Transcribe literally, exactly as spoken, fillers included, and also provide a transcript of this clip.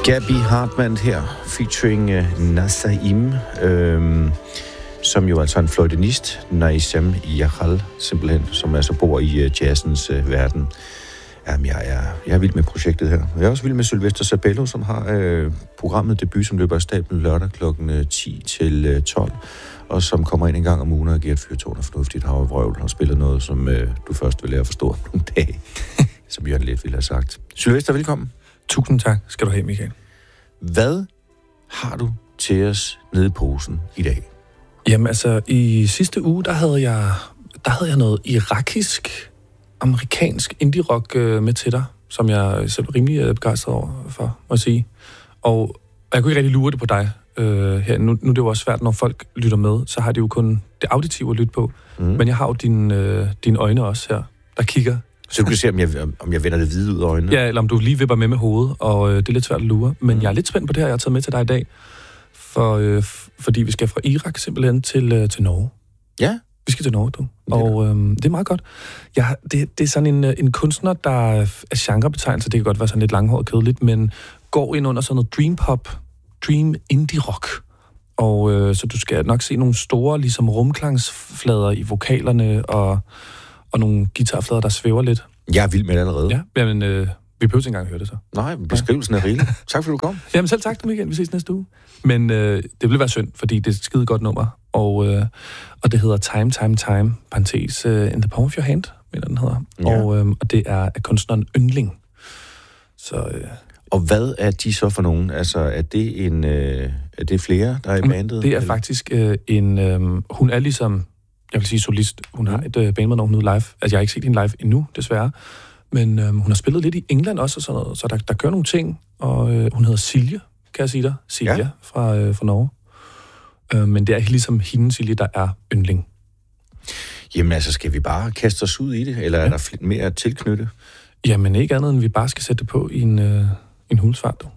Gaby Hartmann her, featuring uh, Nasaim, øhm, som jo altså er en fløjtenist, Naisem Yahal, simpelthen, som altså bor i uh, jazzens uh, verden. Jamen, jeg er, jeg er vild med projektet her. Jeg er også vild med Sylvester Sabello, som har øh, programmet Debut, som løber af stablen lørdag klokken ti til tolv, og som kommer ind en gang om ugen og giver et fyrtårn og fornuftigt havrevrøvl og spiller noget, som øh, du først vil lære at forstå nogle dage, som Jørgen Leth ville have sagt. Sylvester, velkommen. Tusind tak skal du have, Michael. Hvad har du til os nede i posen i dag? Jamen altså, i sidste uge, der havde jeg, der havde jeg noget irakisk, amerikansk indie-rock øh, med til dig, som jeg selv er rimelig øh, begejstret over for, må jeg sige. Og jeg kunne ikke rigtig lure det på dig øh, her. Nu, nu er det jo også svært, når folk lytter med, så har de jo kun det auditive at lytte på. Mm. Men jeg har jo dine, øh, dine øjne også her, der kigger. Så du kan se, om jeg, om jeg vender det hvide ud af øjnene? Ja, eller om du lige vipper med med hovedet, og øh, det er lidt svært at lure. Men mm. jeg er lidt spændt på det her, jeg har taget med til dig i dag, for, øh, f- fordi vi skal fra Irak simpelthen til, øh, til Norge. Ja. Vi skal til Norge, du. Og øhm, det er meget godt. Ja, det, det er sådan en, en kunstner, der er genrebetegnelse. Det kan godt være sådan lidt langhåret og kedeligt, men går ind under sådan noget dream pop, dream indie rock. Og øh, så du skal nok se nogle store ligesom rumklangsflader i vokalerne, og, og nogle guitarflader, der svæver lidt. Jeg er vild med det allerede. Ja, jamen, øh, vi behøver ikke engang at høre det så. Nej, beskrivelsen er rigelig. Tak fordi du kom. Jamen selv tak, Michael. Vi ses næste uge. Men øh, det vil være synd, fordi det er et skide godt nummer. Og, øh, og det hedder Time, Time, Time, parentes, uh, In the Palm of Your Hand, mener den hedder. Ja. Og, øh, og det er af kunstneren Yndling. Så, øh, og hvad er de så for nogen? Altså, er det, en, øh, er det flere, der er i bandet? Det er eller? faktisk øh, en... Øh, hun er ligesom, jeg vil sige solist. Hun har et øh, bandmed, når hun er live. Altså, jeg har ikke set hende live endnu, desværre. Men øh, hun har spillet lidt i England også, og sådan noget, så der, der kører nogle ting. Og øh, hun hedder Silje, kan jeg sige dig. Silje ja. fra, øh, fra Norge. Øh, men det er ligesom hende, Silje, der er Yndling. Jamen altså, skal vi bare kaste os ud i det? Eller ja. er der mere at tilknytte? Jamen ikke andet, end vi bare skal sætte det på i en, øh, en hulsfart, du.